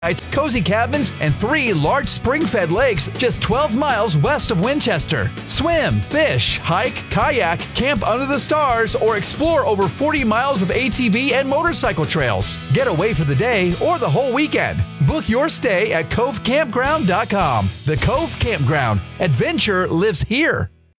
cozy cabins, and 3 large spring-fed lakes just 12 miles west of Winchester. Swim, fish, hike, kayak, camp under the stars, or explore over 40 miles of ATV and motorcycle trails. Get away for the day or the whole weekend. Book your stay at covecampground.com. The Cove Campground. Adventure lives here.